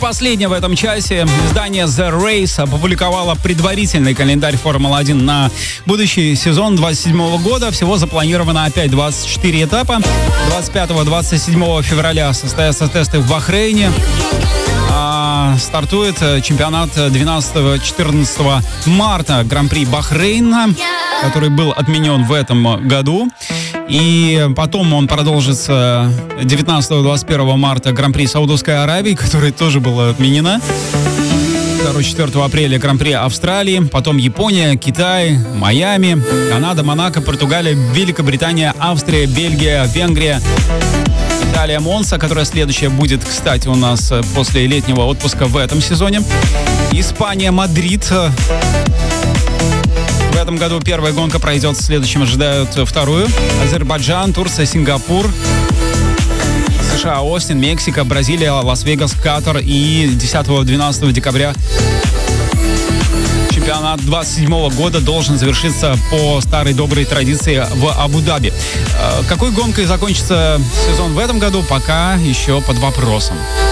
последнее в этом часе. Издание The Race опубликовало предварительный календарь Формулы-1 на будущий сезон 2027 года. Всего запланировано опять 24 этапа. 25-27 февраля состоятся тесты в Бахрейне. Стартует чемпионат 12-14 марта Гран-при Бахрейна, который был отменен в этом году. И потом он продолжится 19-21 марта Гран-при Саудовской Аравии, которая тоже была отменена. 2-4 апреля Гран-при Австралии, потом Япония, Китай, Майами, Канада, Монако, Португалия, Великобритания, Австрия, Бельгия, Венгрия, Италия, Монса, которая следующая будет, кстати, у нас после летнего отпуска в этом сезоне. Испания, Мадрид. В этом году первая гонка пройдет, в следующем ожидают вторую. Азербайджан, Турция, Сингапур, США, Остин, Мексика, Бразилия, Лас-Вегас, Катар и 10-12 декабря чемпионат 27 года должен завершиться по старой доброй традиции в Абу-Даби. Какой гонкой закончится сезон в этом году, пока еще под вопросом.